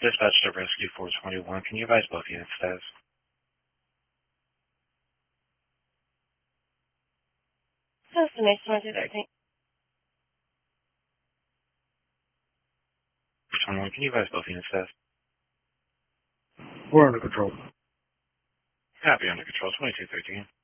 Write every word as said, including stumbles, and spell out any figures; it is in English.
Dispatch to Rescue four twenty-one. Can you advise both units status? Destination one two thirteen. four twenty-one. Can you advise both units status? We're under control. Copy, under control. twenty-two thirteen.